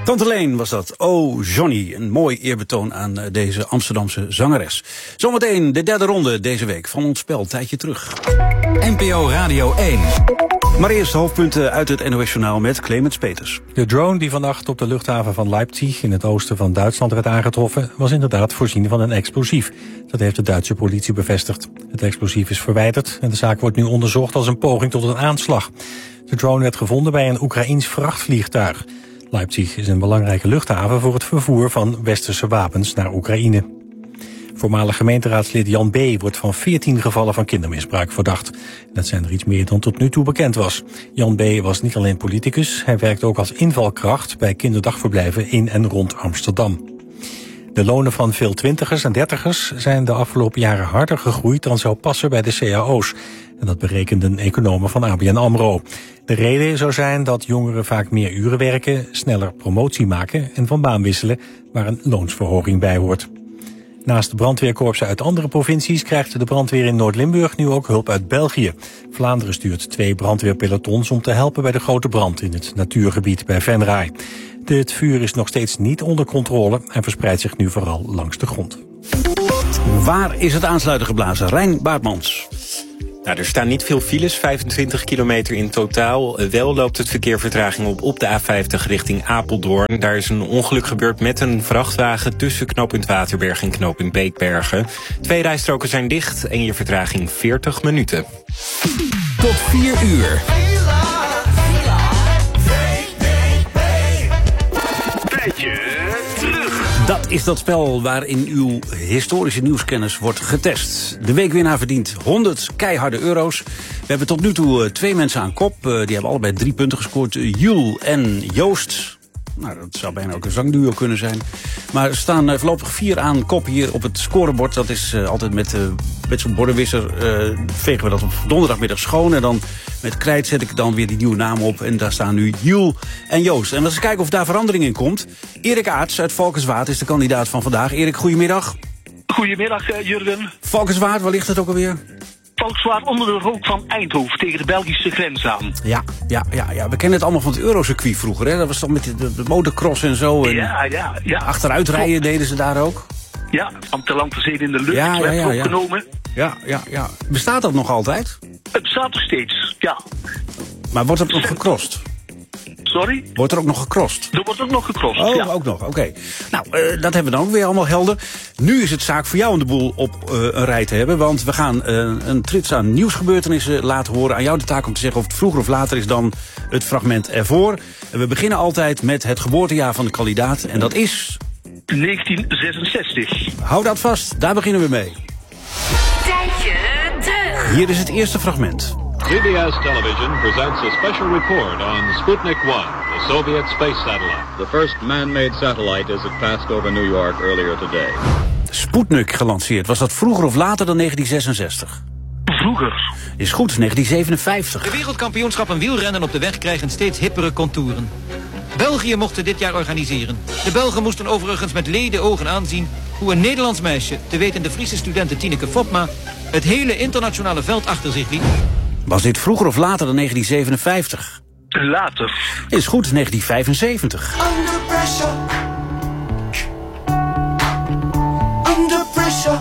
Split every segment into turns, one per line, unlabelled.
Tante Leen was dat. Oh, Johnny. Een mooi eerbetoon aan deze Amsterdamse zangeres. Zometeen de derde ronde deze week van ons spel. Tijdje terug.
NPO Radio 1.
Maar eerst de hoofdpunten uit het NOS-journaal met Clemens Peters.
De drone die vannacht op de luchthaven van Leipzig in het oosten van Duitsland werd aangetroffen, was inderdaad voorzien van een explosief. Dat heeft de Duitse politie bevestigd. Het explosief is verwijderd en de zaak wordt nu onderzocht als een poging tot een aanslag. De drone werd gevonden bij een Oekraïens vrachtvliegtuig. Leipzig is een belangrijke luchthaven voor het vervoer van westerse wapens naar Oekraïne. Voormalig gemeenteraadslid Jan B. wordt van 14 gevallen van kindermisbruik verdacht. Dat zijn er iets meer dan tot nu toe bekend was. Jan B. was niet alleen politicus, hij werkte ook als invalkracht bij kinderdagverblijven in en rond Amsterdam. De lonen van veel twintigers en dertigers zijn de afgelopen jaren harder gegroeid dan zou passen bij de cao's. En dat berekenden economen van ABN AMRO. De reden zou zijn dat jongeren vaak meer uren werken, sneller promotie maken en van baan wisselen, waar een loonsverhoging bij hoort. Naast de brandweerkorpsen uit andere provincies krijgt de brandweer in Noord-Limburg nu ook hulp uit België. Vlaanderen stuurt 2 brandweerpelotons om te helpen bij de grote brand in het natuurgebied bij Venray. Het vuur is nog steeds niet onder controle en verspreidt zich nu vooral langs de grond.
Waar is het aansluiten geblazen? Rijn Baartmans.
Nou, er staan niet veel files, 25 kilometer in totaal. Wel loopt het verkeer vertraging op de A50 richting Apeldoorn. Daar is een ongeluk gebeurd met een vrachtwagen tussen knooppunt Waterberg en knooppunt Beekbergen. 2 rijstroken zijn dicht en je vertraging 40 minuten.
Tot 4 uur.
Dat is dat spel waarin uw historische nieuwskennis wordt getest. De weekwinnaar verdient 100 keiharde euro's. We hebben tot nu toe 2 mensen aan kop. Die hebben allebei 3 punten gescoord. Jules en Joost. Nou, dat zou bijna ook een zangduo kunnen zijn. Maar er staan voorlopig 4 aan kop hier op het scorebord. Dat is altijd met zo'n bordenwisser. Vegen we dat op donderdagmiddag schoon. En dan met krijt zet ik dan weer die nieuwe naam op. En daar staan nu Jules en Joost. En laten we eens kijken of daar verandering in komt. Erik Aarts uit Valkenswaard is de kandidaat van vandaag. Erik, goedemiddag.
Goedemiddag, Jurgen.
Valkenswaard, waar ligt het ook alweer?
Valkenswaard onder de rook van Eindhoven tegen de Belgische grens aan.
Ja. We kennen het allemaal van het Eurocircuit vroeger, hè? Dat was toch met de motocross en zo. En
ja.
Achteruitrijden deden ze daar ook.
Ja, van Terlanterzee in de lucht werd opgenomen.
Ja. Bestaat dat nog altijd?
Het bestaat nog steeds, ja.
Maar wordt het nog gecrossed?
Sorry?
Wordt er ook nog gecrossed?
Er wordt ook nog gecrossed,
ja.
ja.
Ook nog, oké. Nou, dat hebben we dan ook weer allemaal helder. Nu is het zaak voor jou om de boel op een rij te hebben. Want we gaan een trits aan nieuwsgebeurtenissen laten horen. Aan jou de taak om te zeggen of het vroeger of later is dan het fragment ervoor. En we beginnen altijd met het geboortejaar van de kandidaat. En dat is
1966.
Hou dat vast, daar beginnen we mee.
Tijdje terug.
Hier is het eerste fragment.
CBS Television presents a special report on Sputnik 1, the Soviet space satellite. The first man-made satellite as it passed over New York earlier today.
Sputnik gelanceerd. Was dat vroeger of later dan 1966?
Vroeger.
Is goed, 1957.
De wereldkampioenschappen wielrennen op de weg krijgen steeds hippere contouren. België mocht het dit jaar organiseren. De Belgen moesten overigens met lede ogen aanzien hoe een Nederlands meisje, te weten de Friese studente Tineke Fopma, het hele internationale veld achter zich liet.
Was dit vroeger of later dan 1957?
Later.
Is goed, 1975.
Under pressure. Under pressure.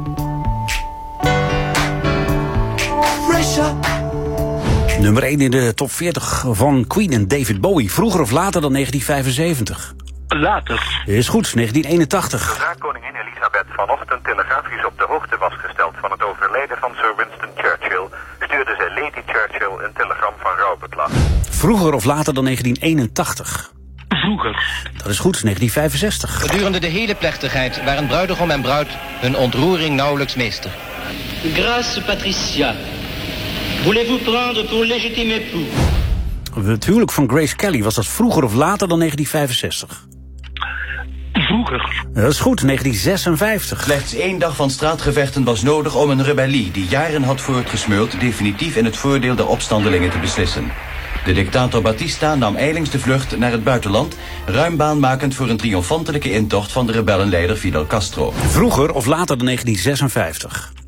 Pressure.
Nummer 1 in de top 40 van Queen en David Bowie. Vroeger of later dan 1975?
Later.
Is goed, 1981.
Zodra koningin Elisabeth vanochtend telegrafisch op de hoogte was gesteld van het overlijden van Sir Winston Churchill, stuurde zij Lady Churchill een telegram van rouwbeklag.
Vroeger of later dan 1981?
Vroeger.
Dat is goed, 1965.
Gedurende de hele plechtigheid waren bruidegom en bruid hun ontroering nauwelijks meester.
Grâce Patricia. Voulez-vous prendre pour légitime époux?
Het huwelijk van Grace Kelly, was dat vroeger of later dan 1965?
Vroeger.
Dat is goed, 1956.
Slechts 1 dag van straatgevechten was nodig om een rebellie die jaren had voortgesmeuld definitief in het voordeel der opstandelingen te beslissen. De dictator Batista nam ijlings de vlucht naar het buitenland, ruim baanmakend voor een triomfantelijke intocht van de rebellenleider Fidel Castro.
Vroeger of later dan 1956?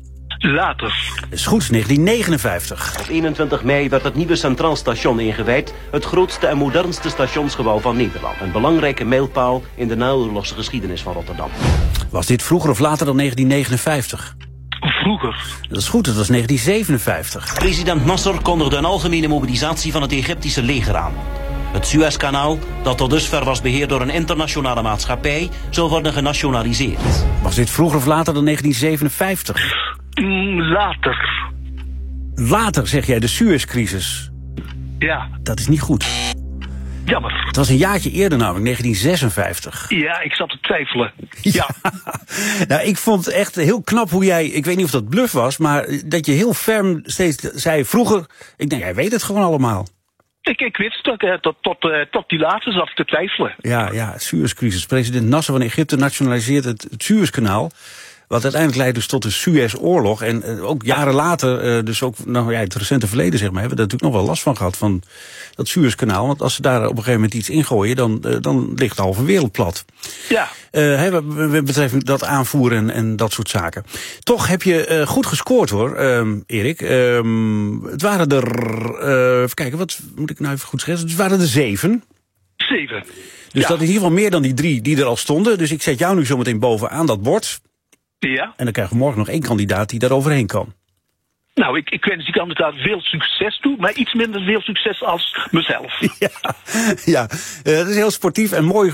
Later.
Dat is goed, 1959.
Op 21 mei werd het nieuwe Centraal Station ingewijd. Het grootste en modernste stationsgebouw van Nederland. Een belangrijke mijlpaal in de naoorlogse geschiedenis van Rotterdam.
Was dit vroeger of later dan 1959?
Vroeger.
Dat is goed, dat was 1957.
President Nasser kondigde een algemene mobilisatie van het Egyptische leger aan. Het Suezkanaal, dat tot dusver was beheerd door een internationale maatschappij, zal worden genationaliseerd.
Was dit vroeger of later dan 1957?
Later.
Later, zeg jij, de Suezcrisis.
Ja.
Dat is niet goed.
Jammer.
Het was een jaartje eerder namelijk, 1956.
Ja, ik zat te twijfelen. Ja.
Nou, ik vond het echt heel knap hoe jij, ik weet niet of dat bluff was, maar dat je heel ferm steeds zei vroeger, ik denk, jij weet het gewoon allemaal.
Ik wist het, tot die laatste zat ik te twijfelen.
Ja, Suezcrisis. President Nasser van Egypte nationaliseert het Suezkanaal. Wat uiteindelijk leidt dus tot de Suezoorlog. En ook jaren later, dus ook het recente verleden zeg maar, hebben we daar natuurlijk nog wel last van gehad van dat Suezkanaal. Want als ze daar op een gegeven moment iets ingooien, dan ligt de halve wereld plat.
Ja.
Betreffend dat aanvoeren en dat soort zaken. Toch heb je goed gescoord hoor, Erik. Het waren er, even kijken, wat moet ik nou even goed schetsen? Het waren er 7.
7.
Dus dat is in ieder geval meer dan die 3 die er al stonden. Dus ik zet jou nu zometeen bovenaan dat bord.
Ja.
En dan krijgen we morgen nog 1 kandidaat die daar overheen kan.
Nou, ik wens die kandidaat veel succes toe, maar iets minder veel succes als mezelf.
Ja, dat is heel sportief en mooi